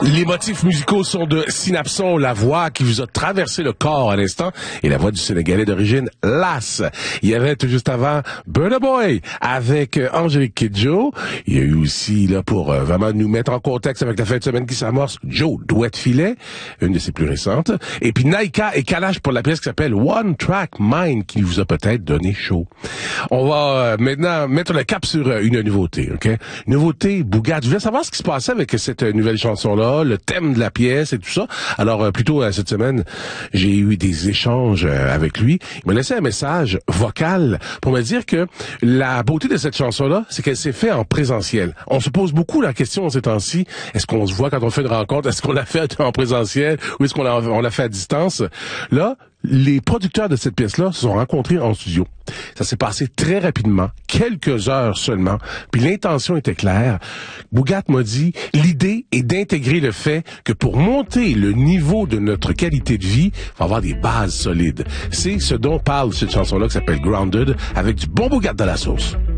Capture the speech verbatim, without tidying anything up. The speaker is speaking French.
Les motifs musicaux sont de Synapson, la voix qui vous a traversé le corps à l'instant, et la voix du Sénégalais d'origine Las. Il y avait tout juste avant Burna Boy avec euh, Angélique Kidjo. Il y a eu aussi, là, pour euh, vraiment nous mettre en contexte avec la fin de semaine qui s'amorce, Joe Douette Filet, une de ses plus récentes. Et puis Naika et Kalash pour la pièce qui s'appelle One Track Mind, qui vous a peut-être donné chaud. On va euh, maintenant mettre le cap sur euh, une nouveauté, OK? Nouveauté, Bougat. Je voulais savoir ce qui se passait avec cette euh, nouvelle chanson-là, le thème de la pièce et tout ça. Alors, euh, plutôt euh, cette semaine, j'ai eu des échanges euh, avec lui. Il m'a laissé un message vocal pour me dire que la beauté de cette chanson-là, c'est qu'elle s'est faite en présentiel. On se pose beaucoup la question ces temps-ci, est-ce qu'on se voit quand on fait une rencontre? Est-ce qu'on l'a fait en présentiel ou est-ce qu'on l'a, on l'a fait à distance? Là, les producteurs de cette pièce-là se sont rencontrés en studio. Ça s'est passé très rapidement, quelques heures seulement, puis l'intention était claire. Bougat m'a dit, l'idée est d'intégrer le fait que pour monter le niveau de notre qualité de vie, il faut avoir des bases solides. C'est ce dont parle cette chanson-là qui s'appelle Grounded, avec du bon Bougat dans la sauce.